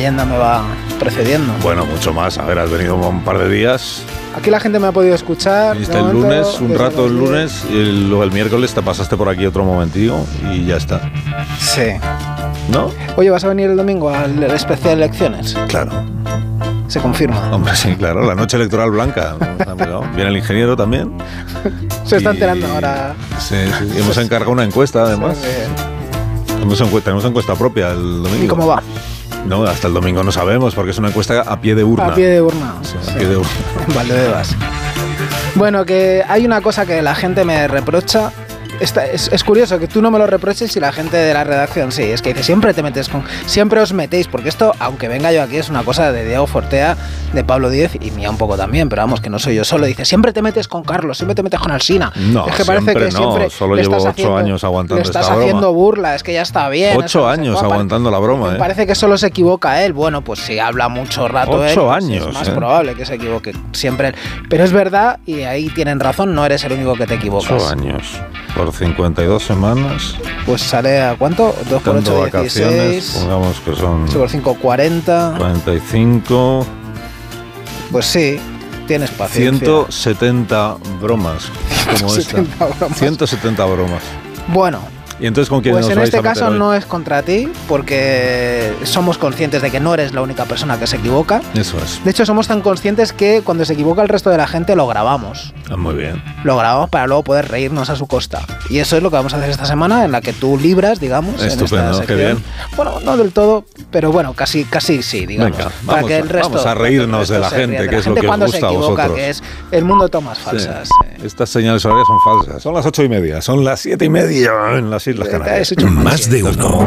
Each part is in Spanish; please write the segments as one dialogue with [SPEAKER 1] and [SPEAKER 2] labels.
[SPEAKER 1] leyenda me va precediendo.
[SPEAKER 2] Bueno, mucho más. A ver, has venido un par de días.
[SPEAKER 1] Aquí la gente me ha podido escuchar.
[SPEAKER 2] Viniste el lunes, un rato el lunes, y luego el miércoles te pasaste por aquí otro momentillo y ya está.
[SPEAKER 1] Sí.
[SPEAKER 2] ¿No?
[SPEAKER 1] Oye, ¿vas a venir el domingo al especial elecciones?
[SPEAKER 2] Claro.
[SPEAKER 1] Se confirma.
[SPEAKER 2] Hombre, sí, claro, la noche electoral blanca. Viene el ingeniero también.
[SPEAKER 1] Se está enterando ahora.
[SPEAKER 2] Sí. Y hemos encargado una encuesta, además. Tenemos encuesta propia el domingo.
[SPEAKER 1] ¿Y cómo va?
[SPEAKER 2] No, hasta el domingo no sabemos, porque es una encuesta a pie de urna.
[SPEAKER 1] A pie de urna.
[SPEAKER 2] Sí, a pie de urna.
[SPEAKER 1] En Valdebebas. Bueno, que hay una cosa que la gente me reprocha. Es curioso que tú no me lo reproches y la gente de la redacción sí. Es que dice, siempre os metéis, porque esto, aunque venga yo aquí, es una cosa de Diego Fortea, de Pablo Díez y mía un poco también, pero vamos, que no soy yo solo. Dice, siempre te metes con Carlos, siempre te metes con Alsina.
[SPEAKER 2] No,
[SPEAKER 1] es que parece que siempre
[SPEAKER 2] solo llevo 8 años aguantando esta broma.
[SPEAKER 1] Le estás haciendo burla, es que ya está bien.
[SPEAKER 2] 8 años aguantando la broma,
[SPEAKER 1] Me parece que solo se equivoca él. Bueno, pues si habla mucho rato
[SPEAKER 2] 8 años.
[SPEAKER 1] Es más probable que se equivoque siempre él. Pero es verdad, y ahí tienen razón, no eres el único que te equivocas.
[SPEAKER 2] 8 años. Por 52 semanas.
[SPEAKER 1] Pues sale a ¿cuánto? 2 por 8, 16.
[SPEAKER 2] Pongamos que son
[SPEAKER 1] 8 por 5, 40.
[SPEAKER 2] 45.
[SPEAKER 1] Pues sí, tienes paciencia.
[SPEAKER 2] 170 bromas. Como 170 bromas. 170 bromas.
[SPEAKER 1] Bueno.
[SPEAKER 2] ¿Y entonces con quién
[SPEAKER 1] pues
[SPEAKER 2] nos
[SPEAKER 1] en
[SPEAKER 2] vais
[SPEAKER 1] este
[SPEAKER 2] a meter
[SPEAKER 1] caso
[SPEAKER 2] hoy?
[SPEAKER 1] No es contra ti, porque somos conscientes de que no eres la única persona que se equivoca.
[SPEAKER 2] Eso es.
[SPEAKER 1] De hecho, somos tan conscientes que cuando se equivoca el resto de la gente lo grabamos.
[SPEAKER 2] Muy bien.
[SPEAKER 1] Lo grabamos para luego poder reírnos a su costa. Y eso es lo que vamos a hacer esta semana, en la que tú libras, digamos.
[SPEAKER 2] Estupendo,
[SPEAKER 1] en esta
[SPEAKER 2] qué bien.
[SPEAKER 1] Bueno, no del todo, pero bueno, casi sí, digamos.
[SPEAKER 2] Venga,
[SPEAKER 1] para que el resto,
[SPEAKER 2] vamos a reírnos de la gente, que es lo que os gusta a vosotros.
[SPEAKER 1] Que es el mundo de tomas falsas.
[SPEAKER 2] Sí. Estas señales horarias son falsas. Son las 8:30, son las 7:30 en las Islas Canarias.
[SPEAKER 3] Más de uno.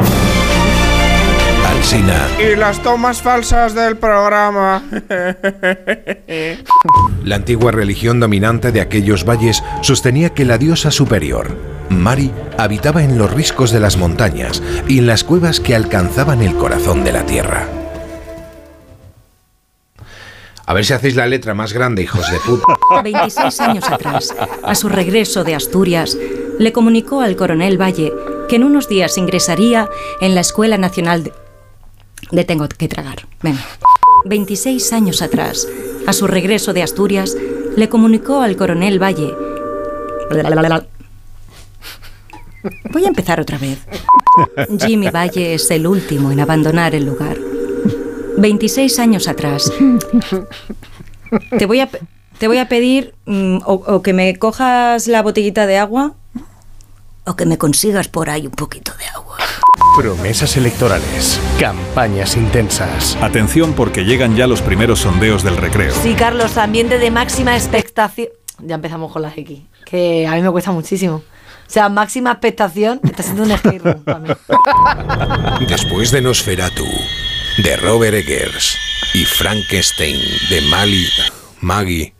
[SPEAKER 3] Alsina.
[SPEAKER 4] Y las tomas falsas del programa.
[SPEAKER 3] La antigua religión dominante de aquellos valles sostenía que la diosa superior, Mari, habitaba en los riscos de las montañas y en las cuevas que alcanzaban el corazón de la tierra. A ver si hacéis la letra más grande, hijos de puta.
[SPEAKER 5] 26 años atrás, a su regreso de Asturias, le comunicó al coronel Valle que en unos días ingresaría en la Escuela Nacional de tengo que tragar. Venga. 26 años atrás, a su regreso de Asturias, le comunicó al coronel Valle. Voy a empezar otra vez. Jimmy Valle es el último en abandonar el lugar. 26 años atrás. Te voy a pedir o que me cojas la botellita de agua o que me consigas por ahí un poquito de agua.
[SPEAKER 6] Promesas electorales, campañas intensas.
[SPEAKER 7] Atención porque llegan ya los primeros sondeos del Recreo.
[SPEAKER 8] Sí, Carlos, ambiente de máxima expectación. Ya empezamos con las X, que a mí me cuesta muchísimo. O sea, máxima expectación está siendo un escape room para mí.
[SPEAKER 3] Después de Nosferatu, de Robert Eggers y Frankenstein, de Maggie.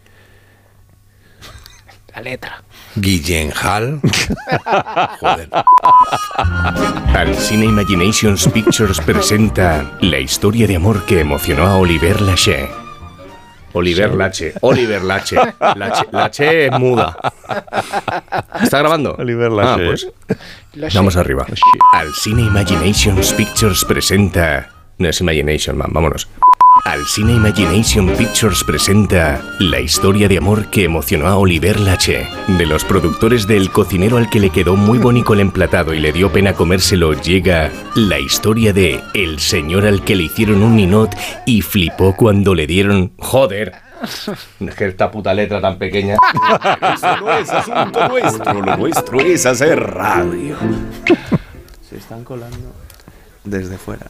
[SPEAKER 1] La letra.
[SPEAKER 3] Gyllenhaal. Joder.
[SPEAKER 6] Alsina Imaginations Pictures presenta la historia de amor que emocionó a Oliver Lache. Oliver Lache. Lache es muda. ¿Está grabando?
[SPEAKER 2] Oliver Lache.
[SPEAKER 6] Pues vamos arriba. Alsina Imaginations Pictures presenta... No es Imagination, man, vámonos. Alsina Imagination Pictures presenta la historia de amor que emocionó a Oliver Lache. De los productores de El cocinero al que le quedó muy bonito el emplatado y le dio pena comérselo, llega la historia de El señor al que le hicieron un ninot y flipó cuando le dieron... ¡Joder! Es que esta puta letra tan pequeña...
[SPEAKER 7] Eso no es asunto nuestro, lo nuestro es hacer radio.
[SPEAKER 9] Se están colando desde fuera.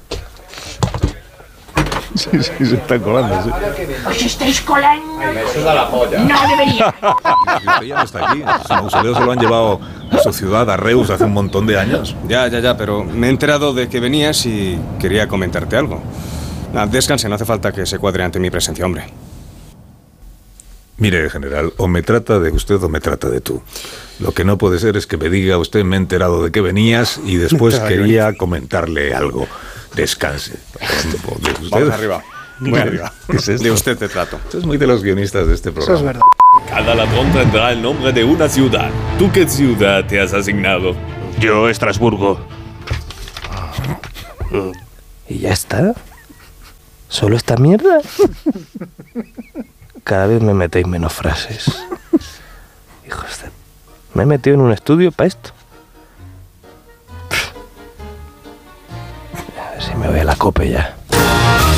[SPEAKER 2] Sí, se están colando, sí.
[SPEAKER 10] ¡Os estáis colando!
[SPEAKER 6] Me suda la polla.
[SPEAKER 10] ¡No debería!
[SPEAKER 2] Usted ya no está aquí. Su mausoleo se lo han llevado a su ciudad, a Reus, hace un montón de años.
[SPEAKER 6] Ya, pero me he enterado de que venías y quería comentarte algo. Descanse, no hace falta que se cuadre ante mi presencia, hombre.
[SPEAKER 2] Mire, general, o me trata de usted o me trata de tú. Lo que no puede ser es que me diga usted me he enterado de que venías y después quería comentarle algo. Descanse.
[SPEAKER 6] Vamos arriba.
[SPEAKER 2] Muy arriba. ¿Qué es esto?
[SPEAKER 6] De usted te trato.
[SPEAKER 2] Esto es muy de los guionistas de este programa.
[SPEAKER 1] Eso es verdad.
[SPEAKER 7] Cada ladrón tendrá el nombre de una ciudad. ¿Tú qué ciudad te has asignado?
[SPEAKER 11] Yo, Estrasburgo.
[SPEAKER 9] ¿Y ya está?
[SPEAKER 11] ¿Solo esta mierda? Cada vez me metéis menos frases. Hijos de... Me he metido en un estudio para esto. A ver si me voy a la cope ya.